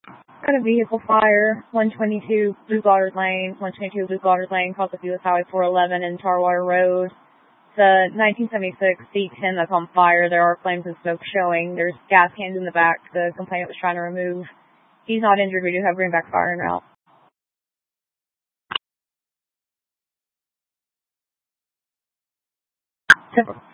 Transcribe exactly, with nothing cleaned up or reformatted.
Got a vehicle fire, one twenty-two Blue Goddard Lane, one twenty-two Blue Goddard Lane, across the U S Highway four eleven and Tarwater Road. The nineteen seventy-six C ten that's on fire. There are flames and smoke showing. There's gas cans in the back the complainant was trying to remove. He's not injured. We do have Greenback Fire en route. Simple.